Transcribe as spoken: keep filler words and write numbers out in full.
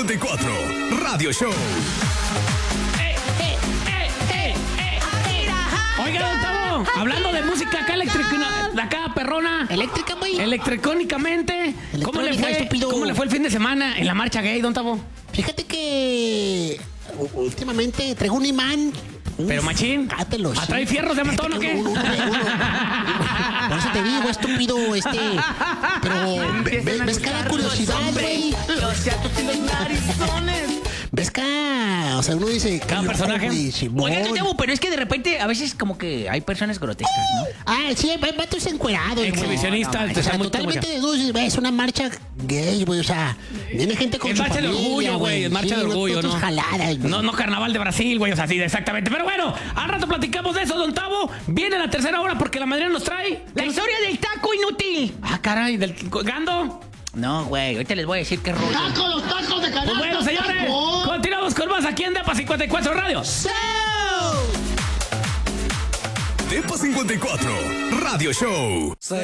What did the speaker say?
cincuenta y cuatro Radio Show. ¡Eh, eh, eh, eh, eh! Oiga, don Tavo, hablando de música acá eléctrica, de acá perrona. ¿Eléctrica, güey? Electricónicamente. ¿Cómo le Electrónica, fue? estúpido. ¿Cómo le fue el fin de semana en la marcha gay, don Tavo? Fíjate que u- últimamente traigo un imán. Pero machín. Cátelos. ¿A trae fierros de montón o qué? Por eso te digo, estúpido, este. Pero ve- ve- ves cada curiosidad, güey. Los chatos y los narizones. Ves cada. O sea, uno dice. qué Cada loco, personaje. güey, Simón. Oiga, don Tavo, pero es que de repente a veces como que hay personas grotescas, ¿no? Ah, sí, hay vatos encuerados, güey. Exhibicionistas. O te sea, están muy- totalmente desnudos. Es una marcha gay, güey. O sea, viene gente con Es su marcha de familia, orgullo, güey. Es marcha Sí, de orgullo, otros ¿no? jaladas, güey. No, no carnaval de Brasil, güey. O sea, sí, exactamente. Pero bueno, al rato platicamos de eso, don Tavo. Viene la tercera hora porque la madrina nos trae. La historia del taco inútil. Ah, caray, del Gando. No, güey, ahorita les voy a decir qué rollo. ¡Tacos, los tacos de canasta! Pues bueno, señores, ¡Tacos! continuamos con más aquí en Depa cincuenta y cuatro Radio. Depa cincuenta y cuatro Radio Show.